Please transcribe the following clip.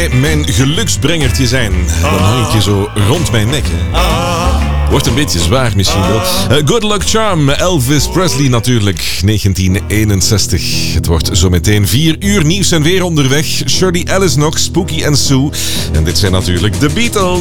jij mijn geluksbrengertje zijn? Dan hang ik je zo rond mijn nek, hè. Wordt een beetje zwaar misschien wel. Good Luck Charm, Elvis Presley natuurlijk, 1961. Het wordt zometeen 4 uur nieuws en weer onderweg. Shirley Ellis nog, Spooky and Sue. En dit zijn natuurlijk de Beatles.